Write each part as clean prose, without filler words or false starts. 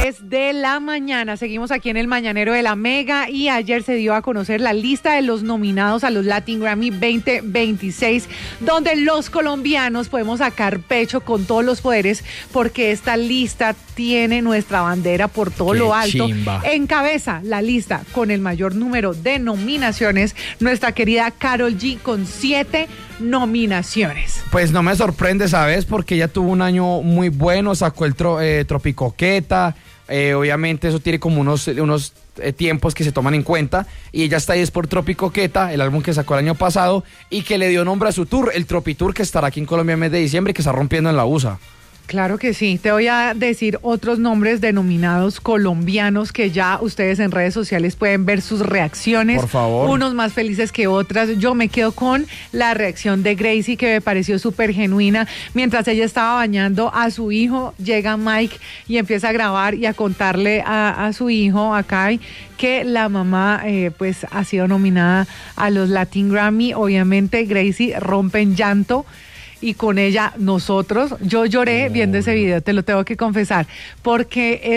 10 de la mañana. Seguimos aquí en el Mañanero de la Mega y ayer se dio a conocer la lista de los nominados a los Latin Grammy 2026, donde los colombianos podemos sacar pecho con todos los poderes porque esta lista tiene nuestra bandera por todo Qué lo alto. chimba. Encabeza la lista con el mayor número de nominaciones nuestra querida Karol G con 7 nominaciones. Pues no me sorprende, ¿sabes? Porque ella tuvo un año muy bueno, sacó el Tropicoqueta, obviamente eso tiene como unos tiempos que se toman en cuenta, y ella está ahí es por Tropicoqueta, el álbum que sacó el año pasado, y que le dio nombre a su tour, el Tropitour, que estará aquí en Colombia en mes de diciembre y que está rompiendo en la USA. Claro que sí. Te voy a decir otros nombres de nominados colombianos que ya ustedes en redes sociales pueden ver sus reacciones. Por favor. Unos más felices que otras. Yo me quedo con la reacción de Gracie, que me pareció súper genuina. Mientras ella estaba bañando a su hijo, llega Mike y empieza a grabar y a contarle a su hijo, a Kai, que la mamá pues ha sido nominada a los Latin Grammy. Obviamente Gracie rompe en llanto. Y con ella nosotros, yo lloré viendo ese video, te lo tengo que confesar, porque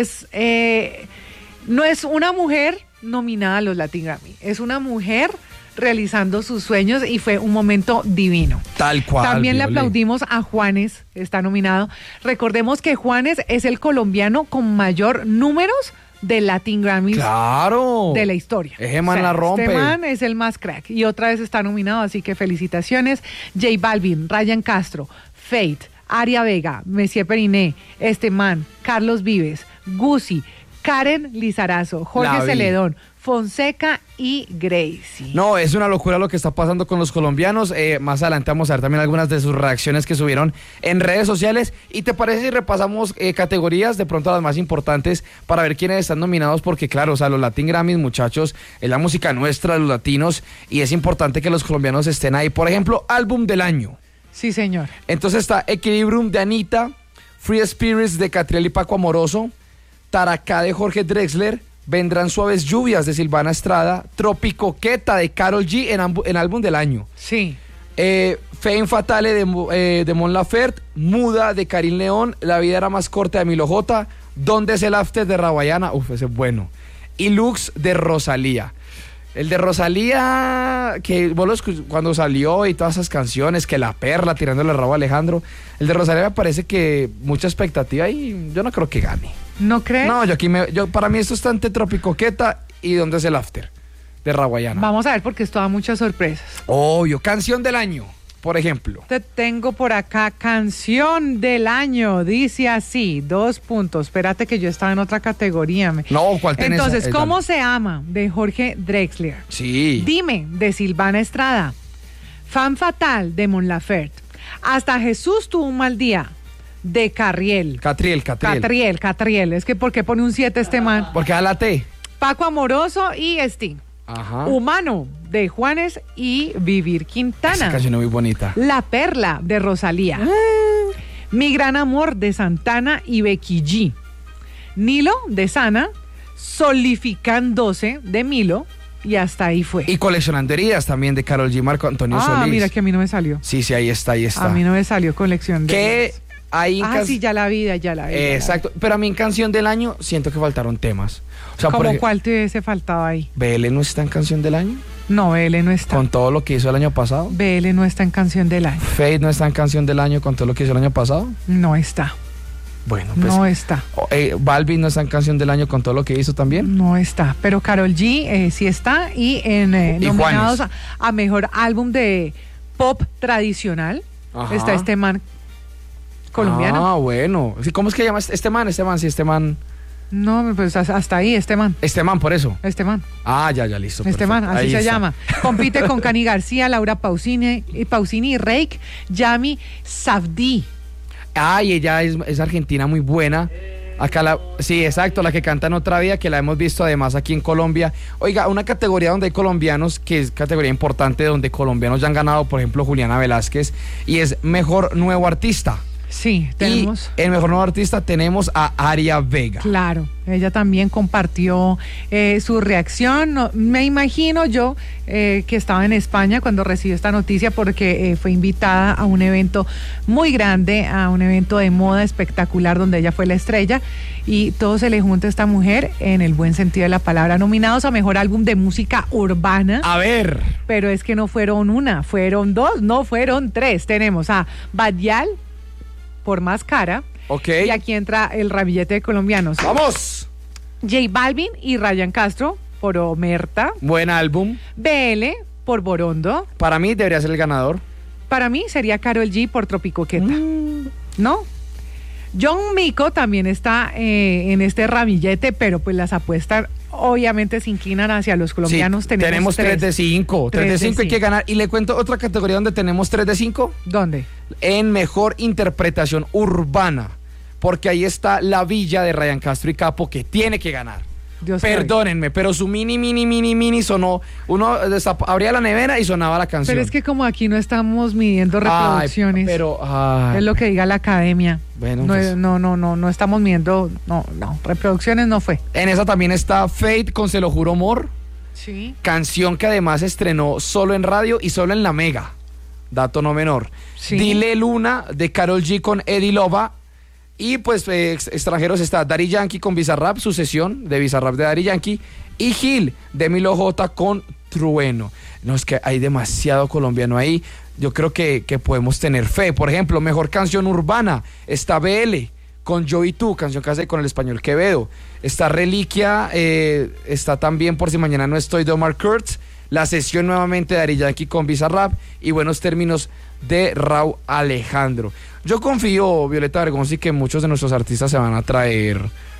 no es una mujer nominada a los Latin Grammy, es una mujer realizando sus sueños y fue un momento divino. Tal cual. También le Viole. aplaudimos a Juanes, está nominado. Recordemos que Juanes es el colombiano con mayor números de Latin Grammys ¡Claro! de la historia. Ese man la rompe. Este man es el más crack y otra vez está nominado, así que felicitaciones. J Balvin, Ryan Castro, Fate, Aria Vega, Messier Periné, este man, Carlos Vives, Guzzi, Karen Lizarazo, Jorge Celedón, Fonseca y Gracie. No, es una locura lo que está pasando con los colombianos. Más adelante vamos a ver también algunas de sus reacciones que subieron en redes sociales. ¿Y te parece si repasamos categorías, de pronto las más importantes, para ver quiénes están nominados? Porque claro, o sea, los Latin Grammys, muchachos, es la música nuestra, los latinos, y es importante que los colombianos estén ahí. Por ejemplo, álbum del año. Sí, señor. Entonces está Equilibrium de Anita, Free Spirits de Catriel y Paco Amoroso, Taracá de Jorge Drexler, Vendrán Suaves Lluvias de Silvana Estrada, Tropicoqueta de Karol G en álbum del año. Sí. Femme Fatale de Mon Laferte, Muda de Karim León, La vida era más corta de Milo J, ¿Dónde es el after de Rawayana? Uf, ese es bueno. Y Lux de Rosalía. El de Rosalía, que vos cuando salió y todas esas canciones, que La Perla, tirándole el rabo a Alejandro, el de Rosalía me parece que mucha expectativa y yo no creo que gane. ¿No crees? No, para mí esto está entre Tropicoqueta y ¿Dónde es el after? De Rawayana. Vamos a ver porque esto da muchas sorpresas. Obvio, canción del año, por ejemplo. Te tengo por acá, canción del año, dice así, 2 puntos. Espérate que yo estaba en otra categoría. No, ¿cuál tenés? Entonces, ¿Cómo dale. se ama? De Jorge Drexler. Sí. Dime, de Silvana Estrada. Fan Fatal, de Mon Laferte. Hasta Jesús tuvo un mal día, de Catriel. Catriel. Es que ¿por qué pone un 7 este man? Porque da la T. Paco Amoroso y Sting. Ajá. Humano, de Juanes y Vivir Quintana. Esa canción es muy bonita. La Perla, de Rosalía. Mi Gran Amor, de Santana y Becky G. Nilo, de Sana. Solificándose, de Milo. Y hasta ahí fue. Y Coleccionando Heridas también de Karol G, Marco Antonio Solís. Ah, mira que a mí no me salió. Sí, ahí está. A mí no me salió Colección de Que Heridas. ahí Sí, ya la vi. Exacto, pero a mí en canción del año siento que faltaron temas. O sea, ¿Cómo cuál te hubiese faltado ahí? BL no está en canción del año. No, BL no está. Con todo lo que hizo el año pasado. BL no está en canción del año. Fate no está en canción del año con todo lo que hizo el año pasado. No está. Bueno, pues. No está. Balvin no está en canción del año con todo lo que hizo también. No está. Pero Karol G sí está. Y en nominados a mejor álbum de pop tradicional. Ajá. Está este man colombiano. Ah, bueno. Sí, ¿cómo es que llama este man? No, pues hasta ahí, este man. Este man, por eso. Este man. Ah, ya, listo. Este perfecto. man, así Ahí se está. llama. Compite con Cani García, Laura Pausini y Reik, Yami Safdie. Ah, y ella es argentina muy buena. Acá sí, exacto, la que canta en Otra Vida, que la hemos visto además aquí en Colombia. Oiga, una categoría donde hay colombianos, que es categoría importante, donde colombianos ya han ganado, por ejemplo, Juliana Velázquez, y es Mejor Nuevo Artista. Sí, tenemos. Y en Mejor Nuevo Artista tenemos a Aria Vega. Claro, ella también compartió su reacción. No, me imagino yo que estaba en España cuando recibió esta noticia porque fue invitada a un evento muy grande, a un evento de moda espectacular donde ella fue la estrella y todo se le junta a esta mujer en el buen sentido de la palabra. Nominados a Mejor Álbum de Música Urbana. A ver. Pero es que no fueron una, fueron dos, no fueron tres. Tenemos a Badial por Más Cara. Ok. Y aquí entra el ramillete de colombianos. ¡Vamos! J Balvin y Ryan Castro por Omerta. Buen álbum. BL por Borondo. Para mí debería ser el ganador. Para mí sería Karol G por Tropicoqueta. ¿No? John Mico también está en este ramillete, pero pues las apuestas obviamente se inclinan hacia los colombianos. Sí, tenemos 3 de 5. 3 de 5 hay que ganar. Y le cuento otra categoría donde tenemos 3 de 5. ¿Dónde? En Mejor Interpretación Urbana. Porque ahí está La Villa de Ryan Castro y Capo, que tiene que ganar. Dios Perdónenme, pero su mini sonó. Uno abría la nevera y sonaba la canción. Pero es que como aquí no estamos midiendo reproducciones. Es lo que diga la academia. Bueno, no, pues. no estamos midiendo. No, reproducciones no fue. En esa también está Fate con Se lo juro amor. Sí. Canción que además estrenó solo en radio y solo en la Mega. Dato no menor. Sí. Dile Luna de Karol G con Eddie Lova. Y pues extranjeros está Daddy Yankee con Bizarrap, sucesión de Bizarrap de Daddy Yankee. Y Gil de Milo J con Trueno. No, es que hay demasiado colombiano ahí. Yo creo que podemos tener fe. Por ejemplo, Mejor Canción Urbana. Está BL con Yo y Tú, canción que hace con el español Quevedo. Está Reliquia, está también Por si mañana no estoy de Omar Kurtz. La Sesión nuevamente de Daddy Yankee con Bizarrap. Y Buenos Términos de Rauw Alejandro. Yo confío, Violeta Bergonzi, que muchos de nuestros artistas se van a traer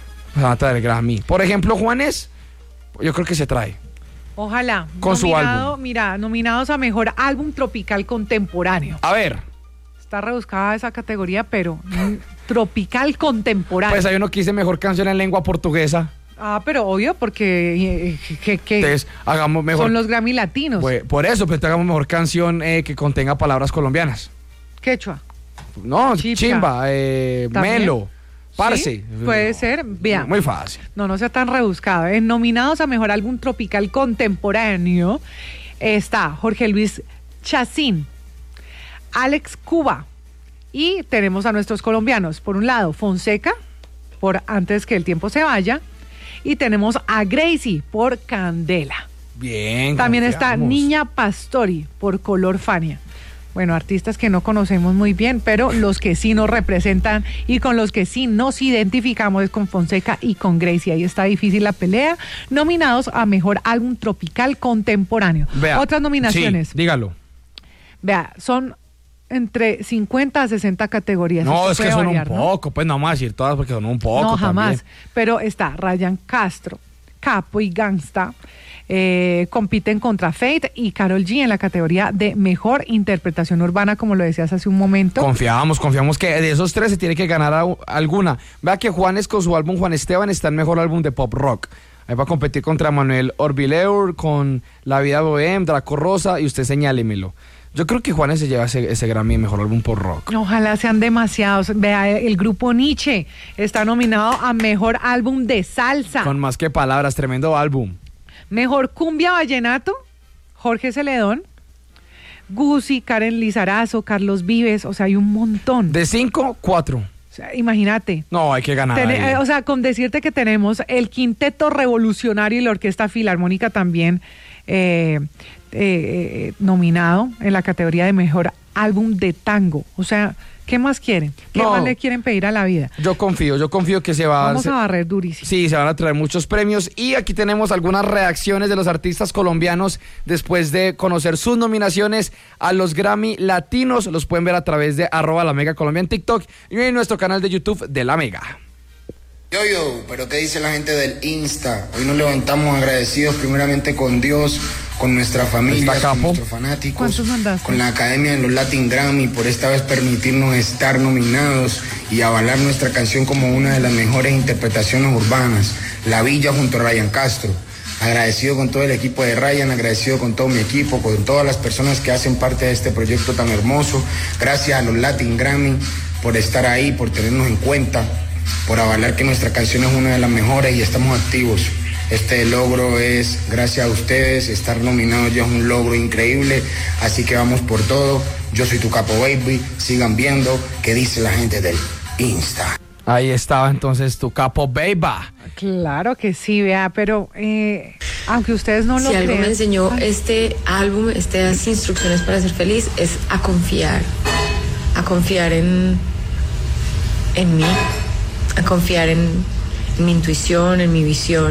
Grammy. Por ejemplo, Juanes, yo creo que se trae. Ojalá. Con su álbum. Mira, nominados a Mejor Álbum Tropical Contemporáneo. A ver. Está rebuscada esa categoría, pero tropical contemporáneo. Pues hay uno que dice Mejor Canción en Lengua Portuguesa. Ah, pero obvio, porque Entonces, hagamos mejor. Son los Grammy latinos. Pues, por eso, pues hagamos mejor canción que contenga palabras colombianas. Quechua. No, Chipcha. chimba, Melo, Parce. Sí, puede ser. Vean. Muy fácil. No sea tan rebuscado. En nominados a Mejor Álbum Tropical Contemporáneo está Jorge Luis Chacín, Alex Cuba y tenemos a nuestros colombianos. Por un lado, Fonseca, por Antes que el tiempo se vaya, y tenemos a Gracie por Candela. Bien. También está confiamos. Niña Pastori por Color Fania. Bueno, artistas que no conocemos muy bien, pero los que sí nos representan y con los que sí nos identificamos es con Fonseca y con Gracie. Ahí está difícil la pelea. Nominados a Mejor Álbum Tropical Contemporáneo. Vea, Otras nominaciones. Sí, dígalo. Vea, son entre 50 a 60 categorías. No, Esto es que puede son variar, un ¿no? poco, pues no vamos a decir todas porque son un poco. No, jamás. También. Pero está Ryan Castro, Capo y Gangsta. Compiten contra Fate y Karol G en la categoría de Mejor Interpretación Urbana, como lo decías hace un momento. Confiamos que de esos 3 se tiene que ganar alguna. Vea que Juanes con su álbum Juan Esteban está en Mejor Álbum de Pop Rock. Ahí va a competir contra Manuel Orbileur, con La Vida Bohem, Draco Rosa, y usted señálemelo. Yo creo que Juanes se lleva ese Grammy Mejor Álbum Pop Rock. Ojalá sean demasiados. Vea, el grupo Nietzsche está nominado a Mejor Álbum de Salsa. Con Más que Palabras, tremendo álbum. Mejor Cumbia Vallenato, Jorge Celedón, Guzzi, Karen Lizarazo, Carlos Vives, o sea, hay un montón. De 5, 4. O sea, imagínate. No, hay que ganar ahí. O sea, con decirte que tenemos el Quinteto Revolucionario y la Orquesta Filarmónica también nominado en la categoría de Mejor Álbum de Tango. O sea, ¿qué más quieren? ¿Qué más le quieren pedir a la vida? Yo confío que se va Vamos a barrer durísimo. Sí, se van a traer muchos premios y aquí tenemos algunas reacciones de los artistas colombianos después de conocer sus nominaciones a los Grammy Latinos. Los pueden ver a través de @LaMegaColombia en TikTok y en nuestro canal de YouTube de La Mega. Yo, pero ¿qué dice la gente del Insta? Hoy nos levantamos agradecidos primeramente con Dios, con nuestra familia, con nuestros fanáticos, ¿cuántos mandaste? con la Academia de los Latin Grammy por esta vez permitirnos estar nominados y avalar nuestra canción como una de las mejores interpretaciones urbanas, La Villa junto a Ryan Castro. Agradecido con todo el equipo de Ryan, agradecido con todo mi equipo, con todas las personas que hacen parte de este proyecto tan hermoso. Gracias a los Latin Grammy, por estar ahí, por tenernos en cuenta, por avalar que nuestra canción es una de las mejores y estamos activos. Este logro es gracias a ustedes, estar nominado ya es un logro increíble, así que vamos por todo. Yo soy tu capo, baby, sigan viendo qué dice la gente del Insta. Ahí estaba entonces tu capo, baby. Claro que sí, vea, pero aunque ustedes no lo crean. Si algo me enseñó este álbum, estas instrucciones para ser feliz, es a confiar en mí, a confiar en mi intuición, en mi visión,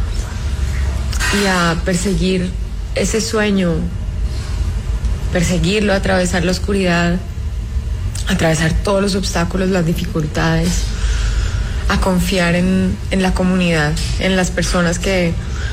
y a perseguir ese sueño, perseguirlo, atravesar la oscuridad, atravesar todos los obstáculos, las dificultades, a confiar en la comunidad, en las personas que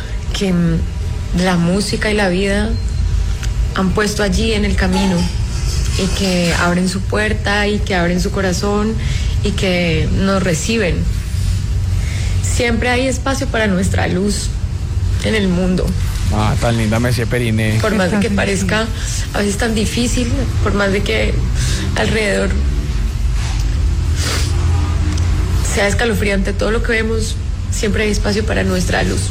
la música y la vida han puesto allí en el camino y que abren su puerta y que abren su corazón y que nos reciben. Siempre hay espacio para nuestra luz en el mundo. Ah, tan linda Messier Periné. Por más de que parezca a veces tan difícil, por más de que alrededor sea escalofriante todo lo que vemos, siempre hay espacio para nuestra luz.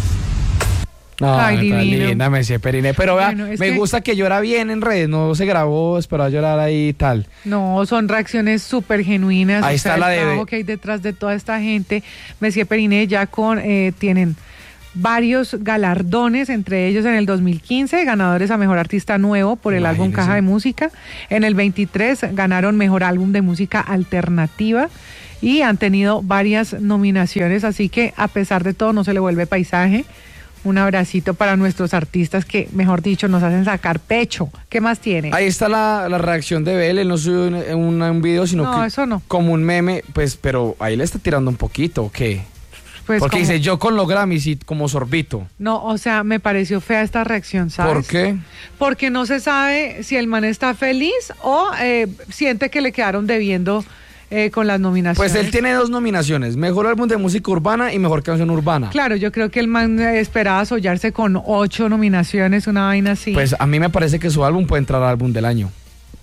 Ay, tan linda Messier Periné. Pero vea, bueno, me gusta que llora bien en redes, no se grabó, esperó a llorar ahí y tal. No, son reacciones súper genuinas. Ahí está la el trabajo que hay detrás de toda esta gente. Messier Periné ya tienen varios galardones, entre ellos en el 2015, ganadores a Mejor Artista Nuevo por el álbum Caja de Música. En el 23 ganaron Mejor Álbum de Música Alternativa y han tenido varias nominaciones, así que a pesar de todo no se le vuelve paisaje. Un abracito para nuestros artistas que, mejor dicho, nos hacen sacar pecho. ¿Qué más tiene? Ahí está la reacción de BL, no subió un video, sino no, eso no. Como un meme, pues, pero ahí le está tirando un poquito, ¿o qué? Pues porque dice yo con los Grammys y como sorbito. No, o sea, me pareció fea esta reacción, ¿sabes? ¿Por qué? Porque no se sabe si el man está feliz o siente que le quedaron debiendo con las nominaciones. Pues él tiene 2 nominaciones, Mejor Álbum de Música Urbana y Mejor Canción Urbana. Claro, yo creo que el man esperaba sollarse con 8 nominaciones, una vaina así. Pues a mí me parece que su álbum puede entrar al álbum del año.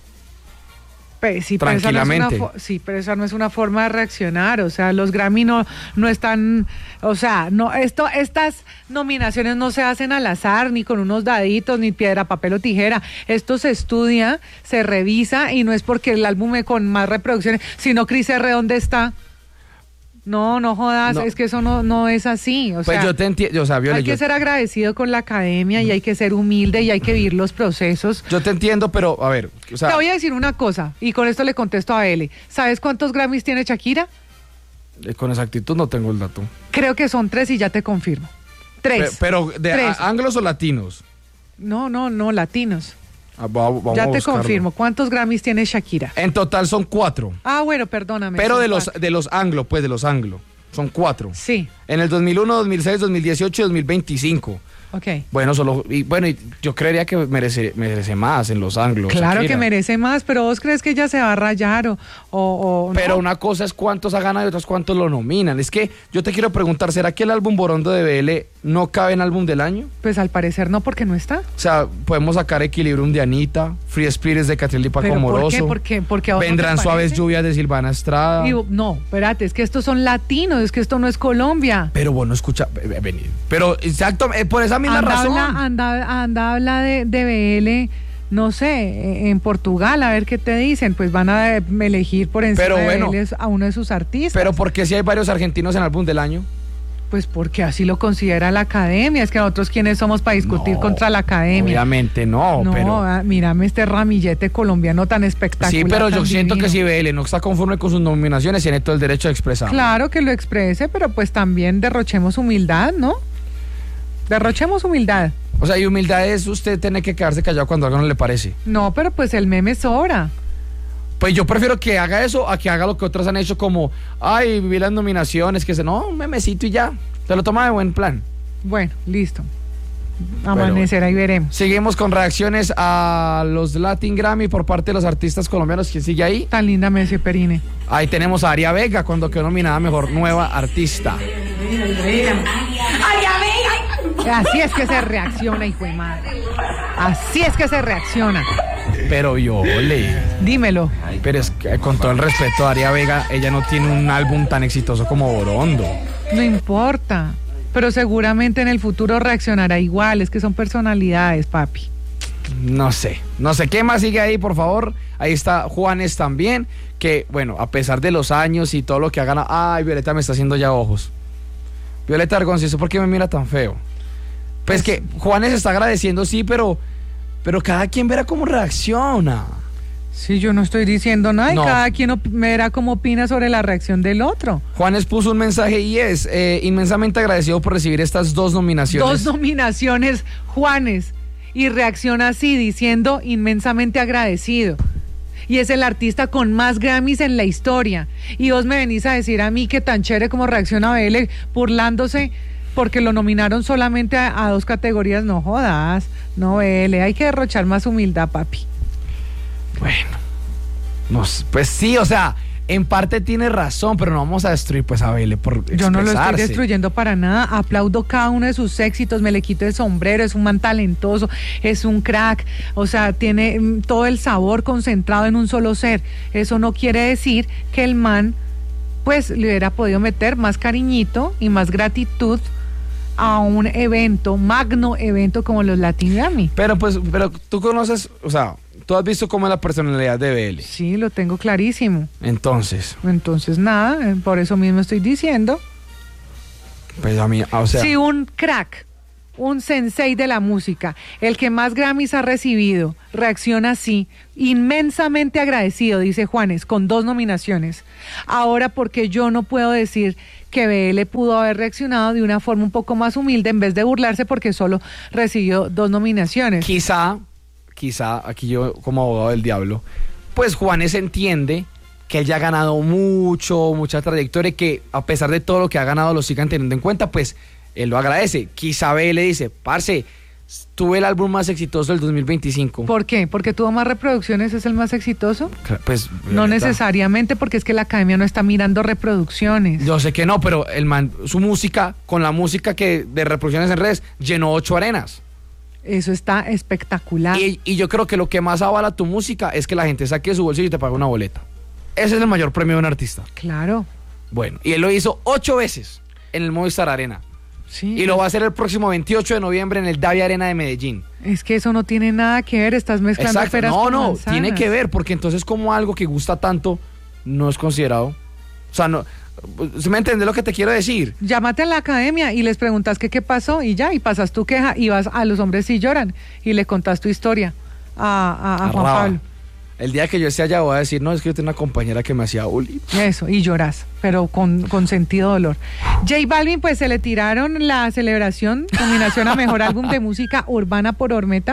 Pues, sí, tranquilamente. Pero esa no es una forma de reaccionar, o sea, los Grammy no están, o sea, no, estas nominaciones no se hacen al azar, ni con unos daditos, ni piedra, papel o tijera. Esto se estudia, se revisa, y no es porque el álbum con más reproducciones, sino Cris R, ¿dónde está? No jodas, no. Es que eso no es así. O pues sea, yo te entiendo, o sea, Viola, hay que ser agradecido con la academia y hay que ser humilde y hay que vivir los procesos. Yo te entiendo, pero a ver, o sea, te voy a decir una cosa y con esto le contesto a L. ¿Sabes cuántos Grammys tiene Shakira? Con exactitud no tengo el dato. Creo que son 3 y ya te confirmo. 3. Pero ¿de 3. anglos o latinos? No, latinos. Vamos ya a te confirmo. ¿Cuántos Grammys tiene Shakira? En total son 4. Ah, bueno, perdóname. Pero de los anglo, son 4. Sí. En el 2001, 2006, 2018 y 2025. Ok. Bueno, y yo creería que merece más en los anglos. Claro Shakira. Que merece más, pero ¿vos crees que ella se va a rayar o Pero no? una cosa es cuántos ha ganado y otras cuántos lo nominan. Es que yo te quiero preguntar, ¿será que el álbum Borondo de BL no cabe en álbum del año? Pues al parecer no, porque no está. O sea, podemos sacar Equilibrium de Anita, Free Spirits de Catriel y Paco Moroso. ¿Por qué? Porque Vendrán Suaves Lluvias de Silvana Estrada. No, espérate, es que estos son latinos, es que esto no es Colombia. Pero bueno, escucha, vení. Pero exacto, por esa misma razón. Habla de BL, no sé, en Portugal, a ver qué te dicen, pues van a elegir por encima de BL a uno de sus artistas. Pero ¿por qué si hay varios argentinos en álbum del año? Pues porque así lo considera la academia, es que nosotros quiénes somos para discutir contra la academia. Obviamente no, pero... mírame este ramillete colombiano tan espectacular. Sí, pero yo siento divino. Que si BL no está conforme con sus nominaciones, tiene todo el derecho a expresar. Claro que lo exprese, pero pues también derrochemos humildad, ¿no? Derrochemos humildad. O sea, y humildad es usted tener que quedarse callado cuando algo no le parece. No, pero pues el meme sobra. Pues yo prefiero que haga eso a que haga lo que otros han hecho como, ay, viví las nominaciones, un memecito y ya. Se lo toma de buen plan. Bueno, listo. Amanecerá y veremos. Seguimos con reacciones a los Latin Grammy por parte de los artistas colombianos. ¿Quién sigue ahí? Tan linda Messier Periné. Ahí tenemos a Aria Vega cuando quedó nominada a Mejor Nueva Artista. Así es que se reacciona, hijo de madre. Así es que se reacciona. Pero Viole. Dímelo. Pero es que con todo el respeto a Aria Vega, ella no tiene un álbum tan exitoso como Borondo. No importa. Pero seguramente en el futuro reaccionará igual. Es que son personalidades, papi. No sé. ¿Qué más sigue ahí, por favor? Ahí está Juanes también, que, bueno, a pesar de los años y todo lo que ha ganado... Ay, Violeta me está haciendo ya ojos. Violeta Argoncillo, ¿por qué me mira tan feo? Pues que Juanes está agradeciendo, sí, pero cada quien verá cómo reacciona. Sí, yo no estoy diciendo nada y cada quien verá cómo opina sobre la reacción del otro. Juanes puso un mensaje y es inmensamente agradecido por recibir estas 2 nominaciones. 2 nominaciones, Juanes. Y reacciona así, diciendo inmensamente agradecido. Y es el artista con más Grammys en la historia. Y vos me venís a decir a mí que tan chévere como reacciona BL, burlándose porque lo nominaron solamente a 2 categorías. No jodas, no BL, hay que derrochar más humildad, papi. Bueno, pues sí, o sea, en parte tiene razón, pero no vamos a destruir pues a BL por expresarse. Yo no lo estoy destruyendo para nada, aplaudo cada uno de sus éxitos, me le quito el sombrero, es un man talentoso, es un crack, o sea, tiene todo el sabor concentrado en un solo ser. Eso no quiere decir que el man pues le hubiera podido meter más cariñito y más gratitud a un evento, magno evento como los Latin Grammy. Pero tú conoces, o sea, tú has visto cómo es la personalidad de BL. Sí, lo tengo clarísimo. Entonces nada, por eso mismo estoy diciendo. Pues a mí, o sea... Si un crack, un sensei de la música, el que más Grammys ha recibido, reacciona así, inmensamente agradecido, dice Juanes, con 2 nominaciones. Ahora, porque yo no puedo decir que BL pudo haber reaccionado de una forma un poco más humilde en vez de burlarse porque solo recibió 2 nominaciones. Quizá, aquí yo como abogado del diablo, pues Juanes entiende que él ya ha ganado mucha trayectoria y que a pesar de todo lo que ha ganado lo sigan teniendo en cuenta, pues él lo agradece. Quizá BL dice, parce, tuve el álbum más exitoso del 2025. ¿Por qué? ¿Porque tuvo más reproducciones, es el más exitoso? Pues no necesariamente, porque es que la academia no está mirando reproducciones. Yo sé que no, pero el man, su música, con la música que de reproducciones en redes, llenó 8 arenas. Eso está espectacular. Y yo creo que lo que más avala tu música es que la gente saque su bolsillo y te pague una boleta. Ese es el mayor premio de un artista. Claro. Bueno, y él lo hizo 8 veces en el Movistar Arena. Sí. Y lo va a hacer el próximo 28 de noviembre en el Davi Arena de Medellín. Es que eso no tiene nada que ver, estás mezclando peras con manzanas. Tiene que ver, porque entonces como algo que gusta tanto no es considerado. O sea, no... ¿Se me entiende lo que te quiero decir? Llámate a la academia y les preguntas qué pasó y ya, y pasas tu queja y vas a Los Hombres Sí Lloran y le contás tu historia a Juan Pablo. El día que yo esté allá voy a decir, no, es que yo tengo una compañera que me hacía bullying. Eso, y lloras, pero con sentido dolor. J Balvin, pues se le tiraron la celebración, nominación a Mejor Álbum de Música Urbana por Ormeta.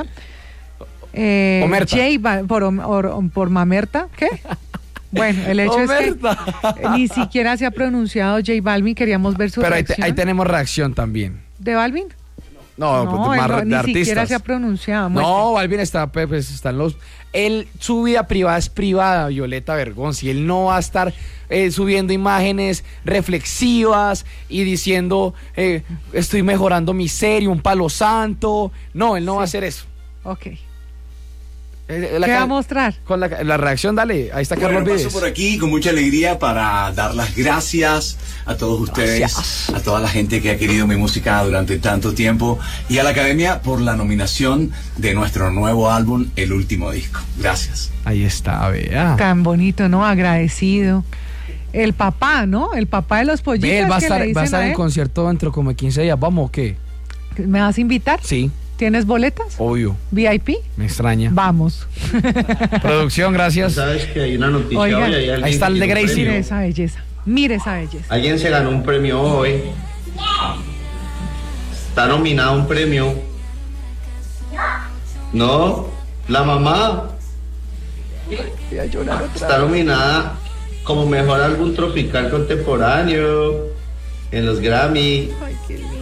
Omerta. Por Mamerta, ¿qué? Bueno, el hecho es que ni siquiera se ha pronunciado J Balvin, queríamos ver su reacción. Pero ahí tenemos reacción también. ¿De Balvin? No, de ni artistas. siquiera se ha pronunciado. No, Balvin está en los... su vida privada es privada, Violeta Bergonzi. Él no va a estar subiendo imágenes reflexivas y diciendo, estoy mejorando mi serie, un palo santo. No, él no va a hacer eso. Ok. ¿Qué va a mostrar? Con la reacción, dale, ahí está Carlos Vives. Paso por aquí con mucha alegría para dar las gracias a todos ustedes, a toda la gente que ha querido mi música durante tanto tiempo y a la Academia por la nominación de nuestro nuevo álbum, El Último Disco. Gracias. Ahí está, vea. Tan bonito, ¿no? Agradecido. El papá, ¿no? El papá de los pollitos. Él va a estar en concierto dentro como 15 días. ¿Vamos o qué? ¿Me vas a invitar? Sí. ¿Tienes boletas? Obvio. ¿VIP? Me extraña. Vamos. Producción, gracias. Sabes que hay una noticia Oigan, hoy. Ahí está el de Gracie. Mire esa belleza. Mire esa belleza. Alguien se ganó un premio hoy. Está nominado a un premio. No, la mamá. Está nominada como mejor álbum tropical contemporáneo en los Grammy. Ay, qué linda.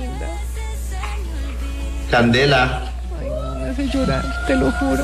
Candela. Ay, no me hace llorar, te lo juro.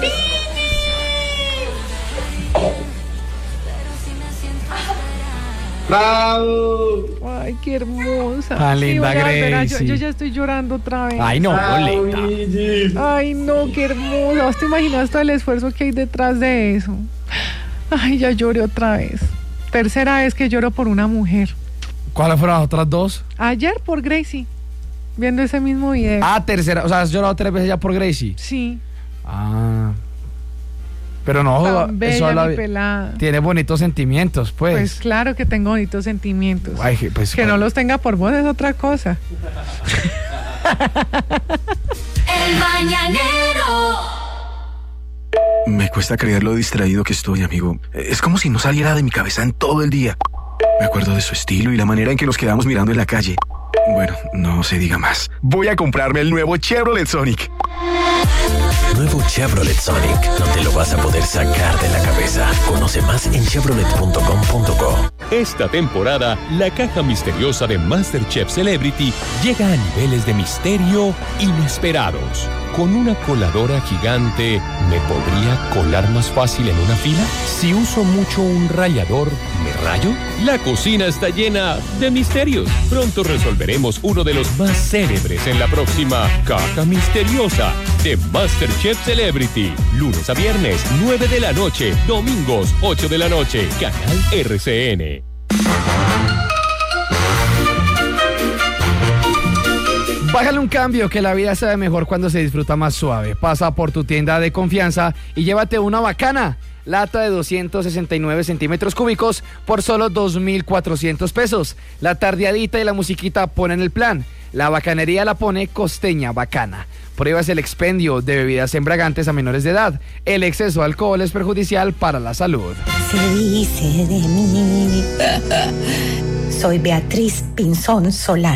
¡Bravo! Ay, qué hermosa. Tan linda, voy a volver a Gracie. yo ya estoy llorando otra vez. Ay, no, ¡Bravo, boleta. Gigi! Ay, no, qué hermosa. ¿Vos te imaginas todo el esfuerzo que hay detrás de eso? Ay, ya lloré otra vez. Tercera vez que lloro por una mujer. ¿Cuáles fueron las otras dos? Ayer por Gracie, viendo ese mismo video. Ah, tercera. O sea, has llorado 3 veces ya por Gracie. Sí, Ah. Pero no, tan bella eso habla- mi pelada. tiene bonitos sentimientos, Pues pues. claro que tengo bonitos sentimientos. Ay, pues, Que no los tenga por vos es otra cosa. El Mañanero. Me cuesta creer lo distraído que estoy, amigo. Es como si no saliera de mi cabeza en todo el día. Me acuerdo de su estilo y la manera en que nos quedamos mirando en la calle. Bueno, no se diga más. Voy a comprarme el nuevo Chevrolet Sonic. Nuevo Chevrolet Sonic. No te lo vas a poder sacar de la cabeza. Conoce más en chevrolet.com.co. Esta temporada, la caja misteriosa de MasterChef Celebrity llega a niveles de misterio inesperados. ¿Con una coladora gigante me podría colar más fácil en una fila? Si uso mucho un rallador, ¿me rayo? La cocina está llena de misterios. Pronto resolveremos uno de los más célebres en la próxima Caja Misteriosa de MasterChef Celebrity. Lunes a viernes, 9 de la noche. Domingos, 8 de la noche. Canal RCN. Bájale un cambio, que la vida se ve mejor cuando se disfruta más suave. Pasa por tu tienda de confianza y llévate una bacana. Lata de 269 centímetros cúbicos por solo 2.400 pesos. La tardeadita y la musiquita ponen el plan. La bacanería la pone Costeña Bacana. Pruebas el expendio de bebidas embriagantes a menores de edad. El exceso de alcohol es perjudicial para la salud. Se dice de mí. Soy Beatriz Pinzón Solano.